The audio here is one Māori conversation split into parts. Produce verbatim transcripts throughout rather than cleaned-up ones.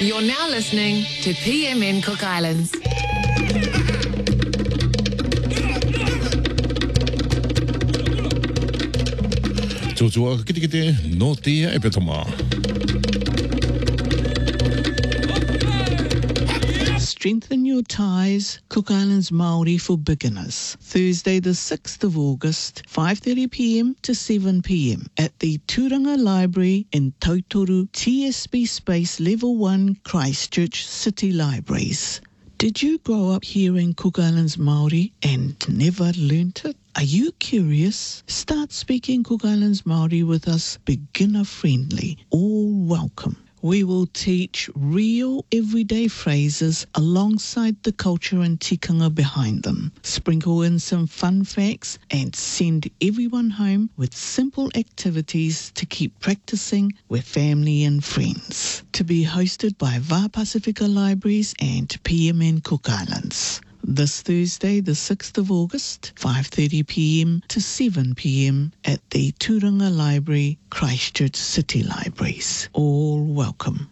You're now listening to P M N Cook Islands. Tōtua kite kite no te epitoma. Strengthen your ties, Cook Islands Māori for beginners. Thursday the sixth of August, five thirty p m to seven p m at the Turanga Library in Tautoru, T S B Space Level one, Christchurch City Libraries. Did you grow up hearing Cook Islands Māori and never learnt it? Are you curious? Start speaking Cook Islands Māori with us, beginner friendly. All welcome. We will teach real everyday phrases alongside the culture and tikanga behind them. Sprinkle in some fun facts and send everyone home with simple activities to keep practicing with family and friends. To be hosted by Va Pacifica Libraries and P M N Cook Islands. This Thursday, the sixth of August, five thirty p m to seven p m at the Turanga Library, Christchurch City Libraries. All welcome.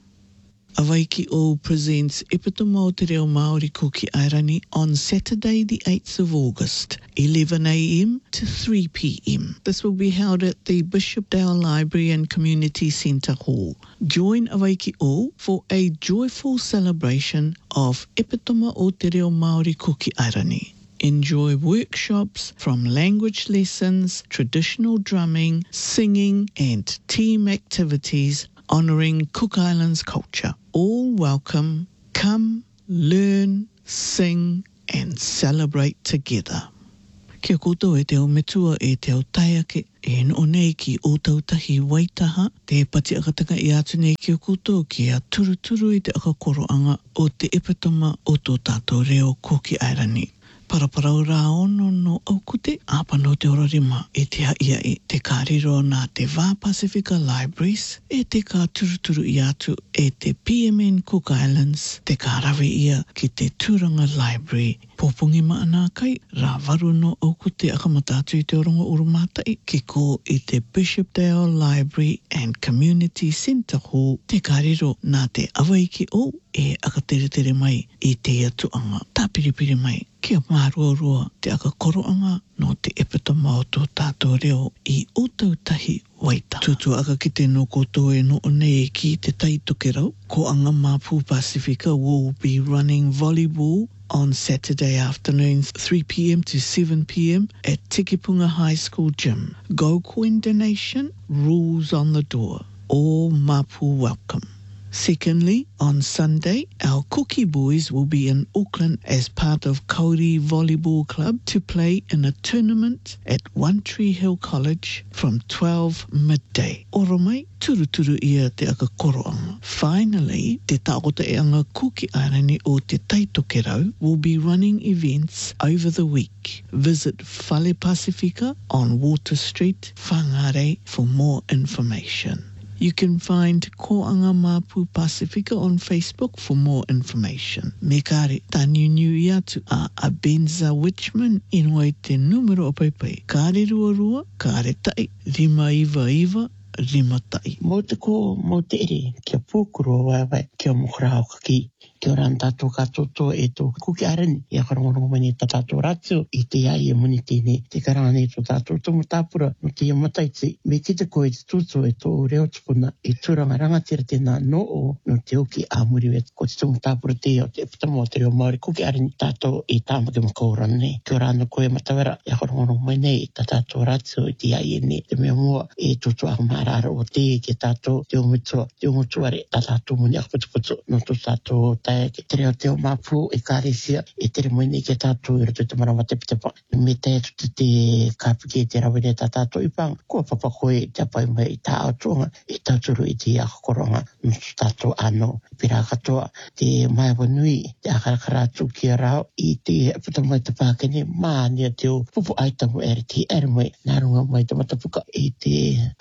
Avaiki O presents Epitoma o Te Reo Māori ko ki Airani on Saturday the eighth of August, eleven a m to three p m. This will be held at the Bishopdale Library and Community Centre Hall. Join Avaiki O for a joyful celebration of Epitoma o Te Reo Māori ko ki Airani. Enjoy workshops from language lessons, traditional drumming, singing and team activities honouring Cook Islands culture. All welcome. Come, learn, sing and celebrate together. Kia koutou e te o metua e te o taiake e no nei ki o tautahi waitaha te pati akatanga i atu nei kia koutou ki a turu turu i te akakoroanga o te epitoma o tō tātou reo ko ki Airani. Paraparau rā ono no aukute, āpano te orarima e te haia e te kāriro nā te Va Pacifica Libraries, e te kā turuturu i atu e te P M N Cook Islands, te kārawe ia ki te Turanga Library. Pōpungi maana kai, rā varu no aukute akamatatu i te orongo urumātai, ki ko i te Bishopdale Library and Community Centre Hall, te kāriro nā te awaiki o e akatere mai i te atuanga. Tā piripiri mai, kia mārua te akakoroanga no te epitoma o tō tātou reo i o tautahi waita. Tutu aka ki te no koutou e no nei ki te taitoke rau, ko anga Māpu Pacifica will be running volleyball on Saturday afternoons three p m to seven p m at Tikipunga High School Gym. Go coin donation, rules on the door. All Māpu welcome. Secondly, on Sunday, our Cookie Boys will be in Auckland as part of Kauri Volleyball Club to play in a tournament at One Tree Hill College from twelve midday. Oro mai, turu turu ia te akakoroanga. Finally, te taota e anga Kuki Airani o te taitoke rau will be running events over the week. Visit Fale Pacifica on Water Street, Whangare for more information. You can find Koanga Māpu Pacifica on Facebook for more information. Me kare, tani nui atu a Abenza Witchman inoi te numero o paipai. Kare rua rua, kare tai, rima iwa iwa, rima tai. Mō te ko, mō te ere, kia pōkuro waiwai, kia mokrao kaki. Kia ora tātou katoto e tō Kuki Airani, i a karongorongo mani tā tātou rātio, i te ai e muni tēne, te karanga nei tō tātou tomo tāpura, no te iamataiti, me ki te koe te tūtō e tō reo tupuna, e tūranga rangatira tēnā no o, no te oki a muriwe, ko te tomo tāpura te o te epitoma o te reo Māori Kuki Airani, tātou e tāmake makaurana nei. Kia ora no koe matawera, i a karongorongo mani nei, tā tātou rātio i te ai e ne, te mea mua e tūtō a marara o te, ke tātou, te omutua, te omutuare, tā tātou muni akaputuputu, no tō tātou ke te reo te o Māpu e kāresia e tere moine ke tātou i roto te marawa te pitepa. Me te etu te kāpike te rawene tā tātou ipang, kua papa koe te apai mai i tā atonga, e tāturu i te akakoronga, no tātou ano. Pira katoa, te maiwa nui, te akarakaratu ki a rao, i te puta mai te pākene, mānia te o pupu aitangu ere te ere mai, nārunga mai te matapuka, i te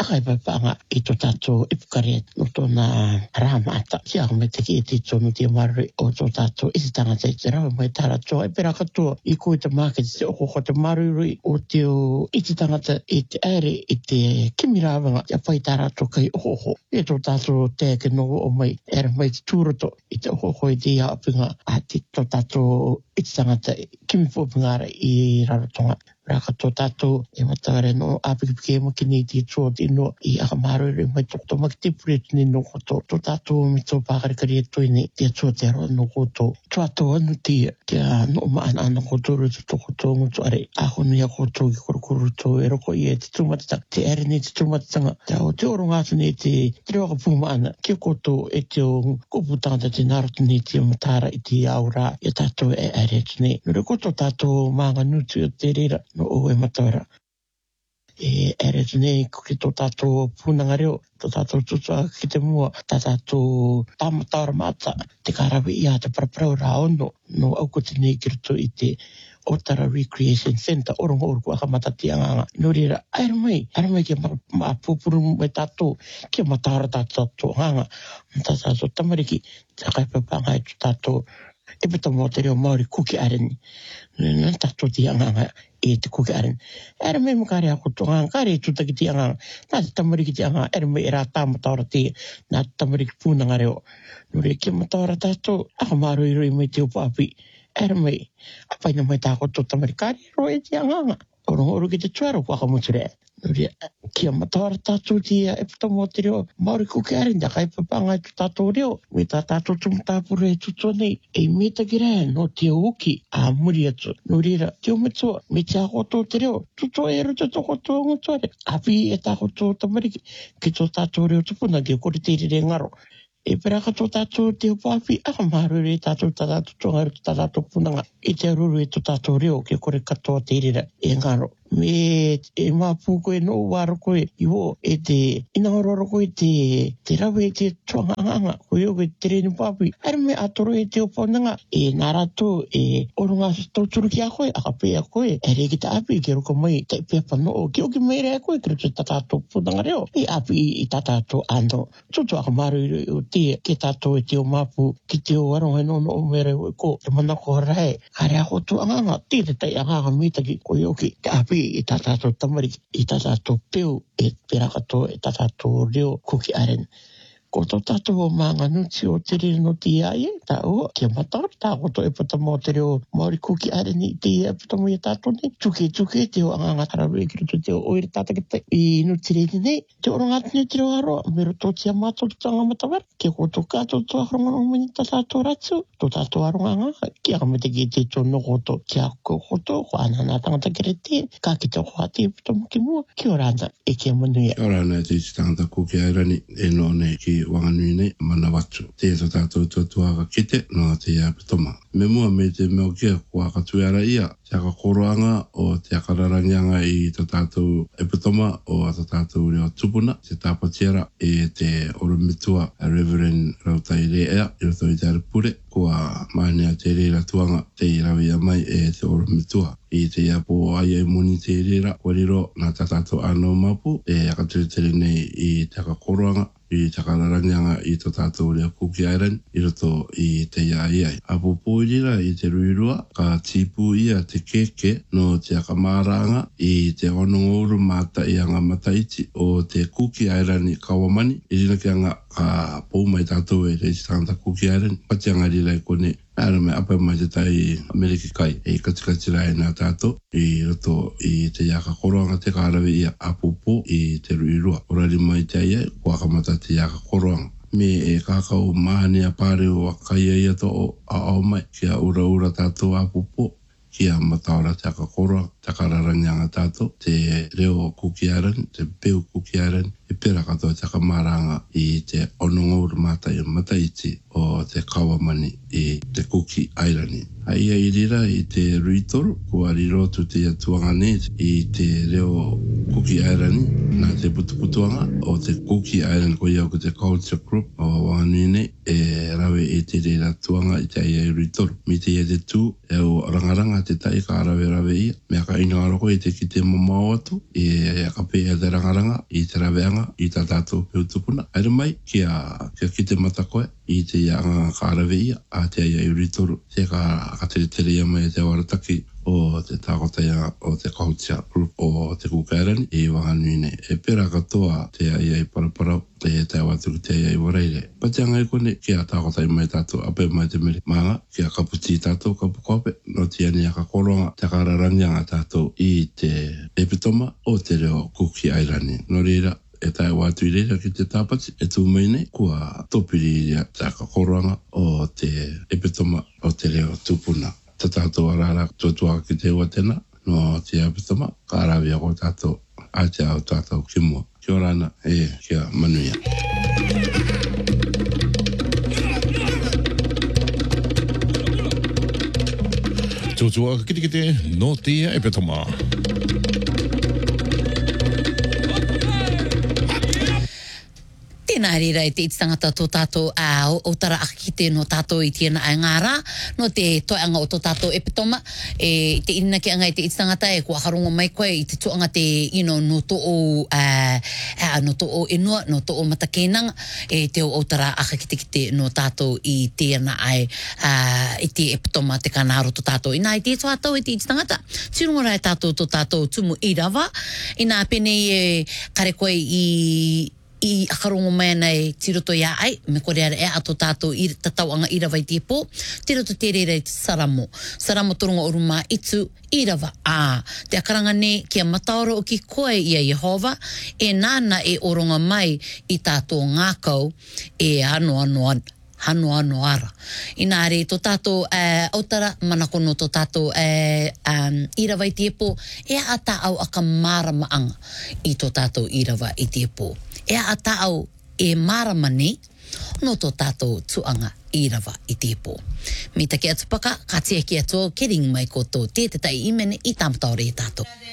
akaipaipanga, i tō tātou ipukare, no tōna rāmata. Kia me te ki e te tono te mara roi o tō tātou i te tangata i te rau mai tāra toa e pera katoa i koe te market te oko ko te marurui o te o i te tangata i te ere i te kimirawanga ia pai tāra toa kai oho e tō tātou te ke no o mai era mai te tūroto i te oho i te ia apinga a te tō tātou i te tangata kimipopingara i Rarotonga. Raka tō tātou e matare no apikipike e makini ti tō tino i akamaro i mai tō maki te pureti ni no koto. Tō tātou mi tō pākarikari e toini te tō te aro no koto. Tō tātou anu tia kia no maana ana koto rutu tō koto ngutu are. Ahonu ia koto ki korokoro tō e roko i e te tūmatata. Te ere ni te tūmatatanga. Te o te oro ngātu ni te te reo ka pūmaana. Kia koto e te o koputanga te narotu ni te matara i te aura i tātou e ere tune. Nure koto tātou maanga nutu o te rira. No o e matara. E ere tune ki tō tātou pūnanga reo, tō tātou tutua ki te mua, tā tātou tāmatara mata, te karawi ia te paraparau rā ono, no auko tēnei ki ruto i te Otara Recreation Centre, orongo oru kua kamatati anganga. No rira, aere mai, aere mai kia ma pupuru me tātou, kia matara tātou anganga, tā tātou tamariki, tā kaipapanga e tātou, e peta mō te reo Māori kuki areni. Nā tātou ti anganga e te kuki areni. Ere mai makare a koto anganga, kare e tūtaki ti anganga. Nā te tamariki ti anganga, ere mai e rā tāmatara te, nā te tamariki pūnanga reo. Nō re kia matara tātou, aka māro i roi mai te upāpi. Ere mai, apaina mai tā koto tamariki, kare roi e ti anganga. Orongo oru ki te tuaro kua kamuture. Nō re kia matara tātou ti e peta mō te reo Māori kuki areni, kai papanga e tu tātou reo. Me tā tātou tumutāpura e tuto nei, e me ta gira no te uki a muri atu. Nō rira, te o metua, me te akoto te reo, tuto e ruto to koto ngotuare. Api e tā koto tamariki, ki tō tātou reo tupuna, ki o kore te rire ngaro. E peraka tō tātou te upāpi, aka maru e tātou tātou tongaru tā tātou punanga. E te aruru e tō tātou reo, ki kore katoa te rira e ngaro. Me e māpū koe no wāro koe i o e te inahororo koe te te rawe e te tuanganga koe o koe te reni pāpi. Are me atoro e te oponanga e narato e oronga tauturu ki a koe, aka pēa koe, e re ki te api ki roko mai te pepa no o ki o ki meire a koe kira tu tātou punanga reo. E api i tātou ano. Tutu aka maru i o te ke tātou e te o māpū ki te o aronga no no o mere o ko te manako rae. Kare a koto anganga, te te tai anganga mitaki koe o ki te api i tā tātou tamariki, i tā tātou peo, e perakato, e tā tātou reo kuki aren. Ko tō tātou o maanga nuti o te riri no te iaie, tā ua, kia matara, tā koto e pata mō te reo Māori kuki areni, te ia pata mō i tātou nei. Tuke, tuke, te o anganga tarawe ki rutu te o oire tātakita i nuti riri nei. Te oro ngātini te reo aroa, mero tō tia mātou te tanga matawara. Kia koto kātou tō ahronga mani tā tātou ratu, tō tātou aronga ngā, kia kamete ki te tō no koto, kia koto, ko ana nā tangata kere te, kā ki tō hoa te pata mō ki mua, kia orana, e kia manuia. Kia orana te tangata kuki areni, e no nei ki wanganui nei mana watu. Te to tātou tuatuaka kite no te apitoma. Me mua me te meo kia kua katuara ia. Te aka koroanga o te akararanganga i to tātou epitoma o to tātou reo tupuna. Te tāpatiara e te oromitua a Reverend Rautaire ea i roto i te aripure. Kua maanea te reira tuanga te irawi mai e te oromitua. I te iapo ai e muni te reira wariro na tātou anō mapu e akaturiteri nei i te aka koroanga. I te kararanganga i to tātou reo kuki airan i roto i te iai. Apo pōrira i te ruirua ka tipu ia te keke no te akamaranga i te onongouru mata i anga mataiti o te kuki airan i Kawamani. I rina ki anga ka pōmai tātou e reisi tangata kuki airan. Pati anga rira i kone Ara me apa mai te tai Ameriki kai e katikati rai nā tātou i roto i te iaka koroanga te kārawe i apupo i te ruirua. Orari mai te aia kua kamata te iaka koroanga. Me e kākau mahania pāre o akaia ia to o ao mai kia ura ura tātou apupo kia mataora te aka koroanga te kararanganga tātou te reo kuki aran, te peu kuki aran e pera katoa te kamaranga i te onongouru mata i mataiti o te Kawamani i te kuki airani. Aia i rira i te ruitoru, kua rirotu te atuanga ne i te reo kuki airani, nā te putuputuanga o te kuki airani ko iau ko te culture group o Wanganui e rawe i te rira tuanga i te aia i ruitoru. Mi te ia te tū, e o rangaranga te tai ka rawe rawe ia, mea ka ino aroko i te ki te mamau atu, e ka pēa te rangaranga i te raweanga i tā tātou peutupuna. Aere mai, kia, kia ki te matakoe, i te ianga kārawe ia, a te aia i uritoru, te ka katere tere ia mai te warataki o te tākotaia o te Kahutia Group o te Kukairani i Wanganui nei. E pera katoa te aia i paraparau, e te awatuku te aia i wareire. Pa te angai kone, kia tākotai mai tātou ape mai te meri manga, kia kaputi tātou kapukope, no te ani a ka koronga, te kararangianga tātou i te epitoma o te reo Kuki Airani. No reira, e tai watu i reira ki te tāpati, e tū mai nei, kua topiri iria tā ka koronga o te epitoma o te reo tūpuna. Ta tātou arara tuatua ki te ua tēnā, no te apitama, ka arawia ko tātou, a te au tātou ki mua. Kia orana, e kia manuia. Tuatua kite kite no te epitoma. Tēnā reira e te ititangata tō tātou a o tara akite no tātou i tēnā ai ngārā, no te toeanga o tō tātou epitoma, e te inina ki anga i te ititangata e kua harongo mai koe i te tuanga te, you know, no tō o, uh, no tō o enua, no tō o matakenanga, e te o tara akite kite no tātou i tēnā ai uh, i te epitoma te kanaro tō tātou. Ina i te tātou i te ititangata, tirunga rai tātou tō tātou tumu i rawa, ina pene e kare koe i i akarongo mai nei tiroto ia ai, me kore ara e ato tātou i tatauanga i rawa i te pō, tiroto te reira i te saramo. Saramo toronga o ruma itu i rawa a. Te akaranga ne kia mataoro o ki koe ia Yehova, e nāna e oronga mai i tātou ngākau e ano ano ano. Hano ano ara. Ina are tō tātou uh, autara, manakono tō tātou uh, um, irawa i te pō, ea a tā au aka marama anga i tō tātou irawa i te pō. Ea a tā au e marama nei, no tō tātou tuanga irawa i te pō. Me take atu paka, ka tia ki atua, kering mai koto, te te tai imene i tāmataore i tātou.